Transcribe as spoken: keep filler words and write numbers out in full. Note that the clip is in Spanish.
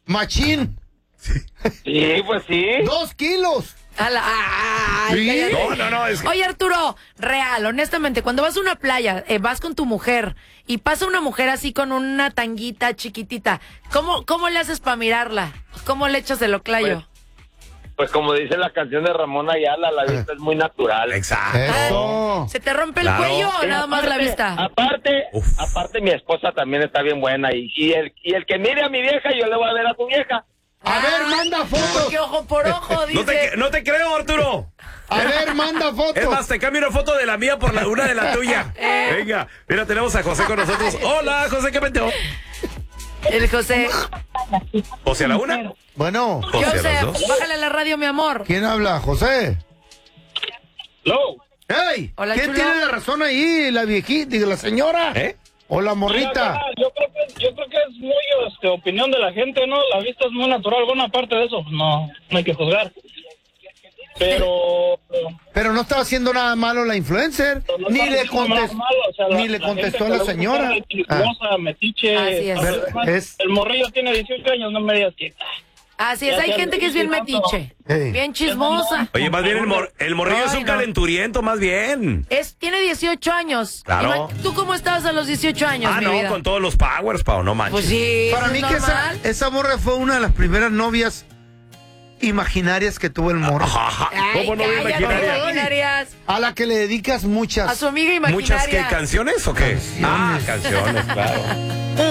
Machín. Sí, pues sí. Dos kilos. A la- ay, Sí. cállate. No, no, no, es que... Oye, Arturo, real, honestamente, cuando vas a una playa, eh, vas con tu mujer y pasa una mujer así con una tanguita chiquitita, ¿cómo, cómo le haces para mirarla? ¿Cómo le echas el oclayo? Pues como dice la canción de Ramón Ayala, la vista es muy natural. Exacto. Eso. ¿Se te rompe el Claro. cuello o Sí, nada más la aparte- vista? Aparte, Uf. aparte mi esposa también está bien buena y, y el y el que mire a mi vieja, yo le voy a ver a tu vieja. A ver, manda fotos. Porque ojo por ojo, dice. No te, no te creo, Arturo. A ver, manda fotos. Es más, te cambio una foto de la mía por la, una de la tuya. Venga, mira, tenemos a José con nosotros. Hola, José, ¿qué metió? El José. José a la una. Bueno, José a José, las dos. bájale a la radio, mi amor. ¿quién habla? José. No. ¡Ey! Hola, ¿Quién chulo. tiene la razón ahí? ¿La viejita, digo, la señora? ¿Eh? ¿O la morrita? Yo creo que yo creo que es muy este, opinión de la gente, ¿no? La vista es muy natural, buena parte de eso, pues, no, no hay que juzgar. Pero Pero no estaba haciendo nada malo la influencer. no Ni está le haciendo nada contestó. malo, o sea, la- Ni le la contestó a gente la que le señora. gusta es chismosa, metiche. Así es. todo lo Pero demás. es- El morrillo tiene dieciocho años, no me digas que... Así es, Ya hay sea gente que es bien el vato. metiche, Ey. bien chismosa. Oye, más bien el, mor- el morrillo es Ay, un no. calenturiento, más bien. Es, tiene dieciocho años. Claro. Ima- ¿Tú cómo estabas a los dieciocho años, Ah, mi no, vida? con todos los powers, Pau, no manches. Pues sí, Para eso mí es que esa, normal. esa morra fue una de las primeras novias imaginarias que tuvo el morro. Ajá. Ay, ¿Cómo no me cállate, imaginaría? imaginarias. A la que le dedicas A muchas. su amiga imaginaria. ¿Muchas qué, canciones o qué? Canciones. Ah, canciones, claro.